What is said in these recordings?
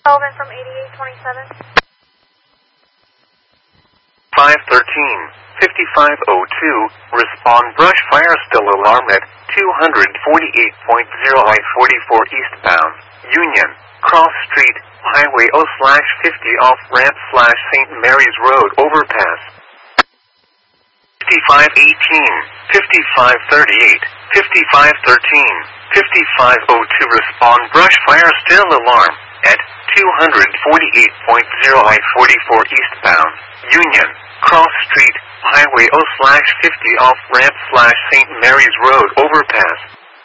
Sullivan from 8827. 513, 5502, respond brush fire still alarm at 248.0 I-44 eastbound, Union, Cross Street, Highway O/50 off ramp / St. Mary's Road overpass. 5518, 5538, 5513, 5502 respond brush fire still alarm at 248.0 I-44 eastbound, Union, Cross Street, Highway O/50 off ramp / St. Mary's Road overpass.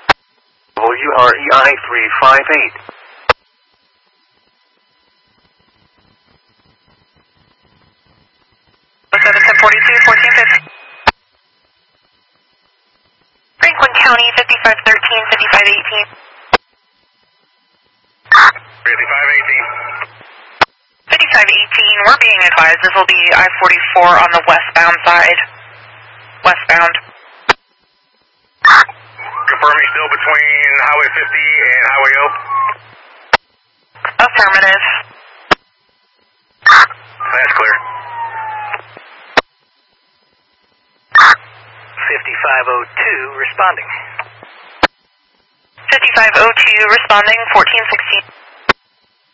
WREI 358. Franklin County, 5513, 5518. 5518. 5518, we're being advised this will be I-44 on the westbound side. Westbound. Confirming still between Highway 50 and Highway O. Affirmative. That's clear. 5502 responding. 5502 responding, 1416.